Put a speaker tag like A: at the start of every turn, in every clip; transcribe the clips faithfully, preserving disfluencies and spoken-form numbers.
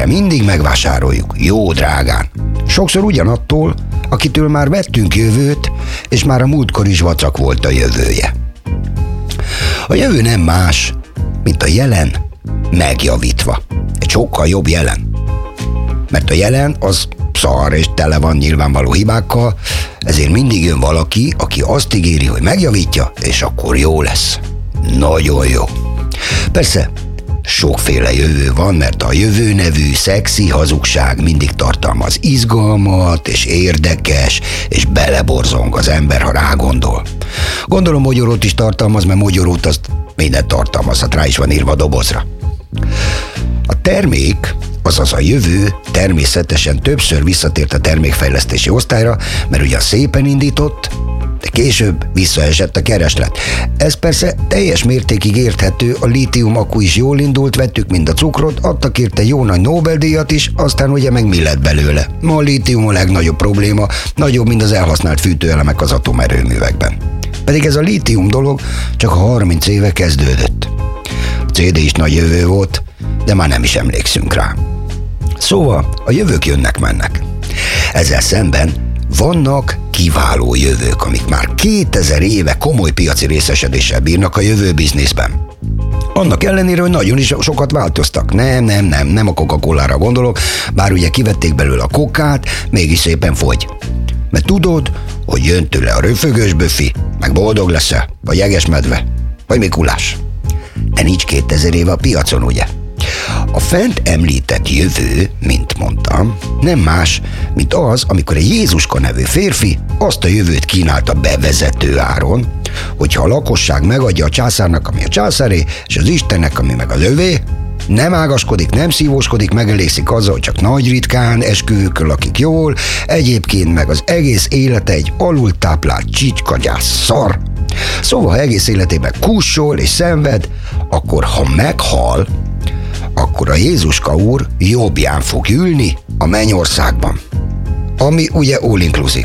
A: egyszerre mindig megvásároljuk, jó drágán. Sokszor ugyanattól, akitől már vettünk jövőt, és már a múltkor is vacak volt a jövője. A jövő nem más, mint a jelen megjavítva. Egy sokkal jobb jelen. Mert a jelen az szar és tele van nyilvánvaló hibákkal, ezért mindig jön valaki, aki azt ígéri, hogy megjavítja, és akkor jó lesz. Nagyon jó. Persze, sokféle jövő van, mert a jövő nevű szexi hazugság mindig tartalmaz izgalmat, és érdekes, és beleborzong az ember, ha rágondol. Gondolom mogyorót is tartalmaz, mert mogyorót azt minden tartalmazhat, rá is van írva a dobozra. A termék, azaz a jövő természetesen többször visszatért a termékfejlesztési osztályra, mert ugyan szépen indított, de később visszaesett a kereslet. Ez persze teljes mértékig érthető, a lítium akku is jól indult, vettük mind a cukrot, adtak érte jó nagy Nobel-díjat is, aztán ugye meg mi lett belőle? Ma a lítium a legnagyobb probléma, nagyobb, mint az elhasznált fűtőelemek az atomerőművekben. Pedig ez a lítium dolog csak a harminc éve kezdődött. A cé dé is nagy jövő volt, de már nem is emlékszünk rá. Szóval a jövők jönnek-mennek. Ezzel szemben vannak kiváló jövők, amik már kétezer éve komoly piaci részesedéssel bírnak a jövő bizniszben. Annak ellenére, hogy nagyon is sokat változtak. Nem, nem, nem, nem a Coca-Colára gondolok, bár ugye kivették belőle a kokát, mégis szépen fogy. Mert tudod, hogy jön tőle a röfögős böfi, meg boldog leszel, vagy jegesmedve, vagy Mikulás. De nincs kétezer éve a piacon, ugye? A fent említett jövő, mint mondtam, nem más, mint az, amikor egy Jézuska nevű férfi azt a jövőt kínálta bevezető áron, hogyha a lakosság megadja a császárnak, ami a császáré, és az Istennek, ami meg az övé, nem ágaskodik, nem szívóskodik, megelégszik azzal, hogy csak nagy ritkán esküvőkön lakik jól, egyébként meg az egész élete egy alultáplált csicskagyász szar. Szóval, ha egész életében kussol és szenved, akkor ha meghal, akkor a Jézuska úr jobbján fog ülni a mennyországban. Ami ugye all-inclusive.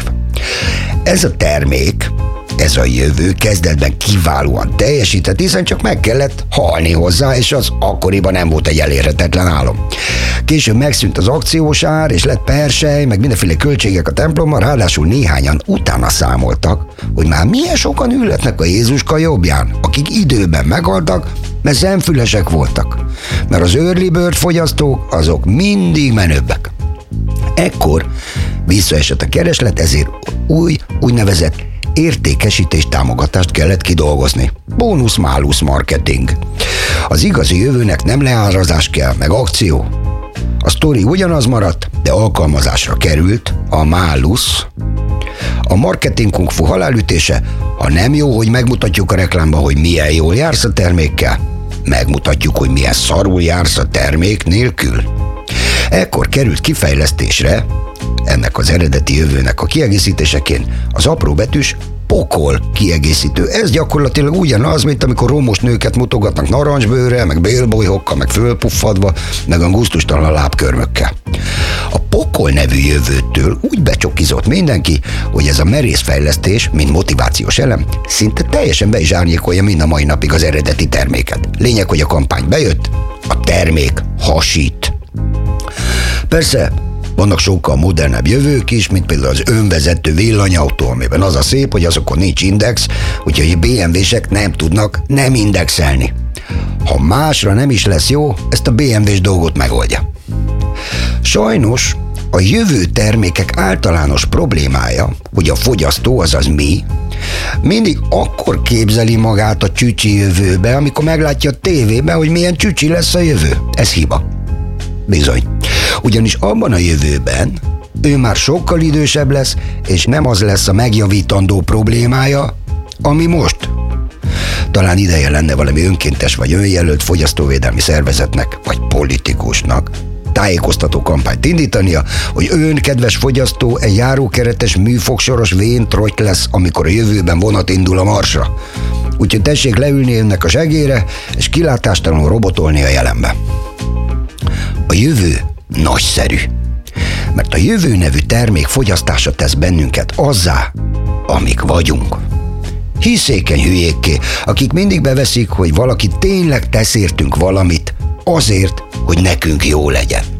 A: Ez a termék, ez a jövő kezdetben kiválóan teljesített, hiszen csak meg kellett halni hozzá, és az akkoriban nem volt egy elérhetetlen álom. Később megszűnt az akciós ár, és lett persely, meg mindenféle költségek a templommal, ráadásul néhányan utána számoltak, hogy már milyen sokan ülhetnek a Jézuska jobbján, akik időben meghaltak, mert szemfülesek voltak. Mert az early bird fogyasztók, azok mindig menőbbek. Ekkor visszaesett a kereslet, ezért új, úgynevezett értékesítés támogatást kellett kidolgozni. Bónusz-málusz marketing. Az igazi jövőnek nem leárazás kell, meg akció. A sztori ugyanaz maradt, de alkalmazásra került a málusz. A marketing kung fu halálütése, ha nem jó, hogy megmutatjuk a reklámban, hogy milyen jól jársz a termékkel, megmutatjuk, hogy milyen szarul jársz a termék nélkül. Ekkor került kifejlesztésre, ennek az eredeti jövőnek a kiegészítéseként, az apróbetűs pokol kiegészítő. Ez gyakorlatilag ugyanaz, mint amikor romos nőket mutogatnak narancsbőrrel, meg bélbolyhokkal, meg fölpuffadva, meg a gusztustalan lábkörmökkel. A pokol nevű jövőtől úgy becsokizott mindenki, hogy ez a merész fejlesztés, mint motivációs elem, szinte teljesen be is árnyékolja mind a mai napig az eredeti terméket. Lényeg, hogy a kampány bejött, a termék hasít. Persze, vannak sokkal modernebb jövők is, mint például az önvezető villanyautó, amiben az a szép, hogy azokon nincs index, úgyhogy a bé em vé-sek nem tudnak nem indexelni. Ha másra nem is lesz jó, ezt a bé em vé-s dolgot megoldja. Sajnos a jövő termékek általános problémája, hogy a fogyasztó, azaz mi, mindig akkor képzeli magát a csücsi jövőbe, amikor meglátja a tévében, hogy milyen csücsi lesz a jövő. Ez hiba. Bizony. Ugyanis abban a jövőben ő már sokkal idősebb lesz, és nem az lesz a megjavítandó problémája, ami most. Talán ideje lenne valami önkéntes vagy önjelölt fogyasztóvédelmi szervezetnek, vagy politikusnak tájékoztató kampányt indítania, hogy ön, kedves fogyasztó, egy járókeretes műfogsoros vén trotty lesz, amikor a jövőben vonat indul a marsra. Úgyhogy tessék leülni önnek a segére, és kilátástalanul robotolni a jelenbe. A jövő nagyszerű, mert a jövő nevű termék fogyasztása tesz bennünket azzá, amik vagyunk. Hiszékeny hülyékké, akik mindig beveszik, hogy valaki tényleg tesz értünk valamit azért, hogy nekünk jó legyen.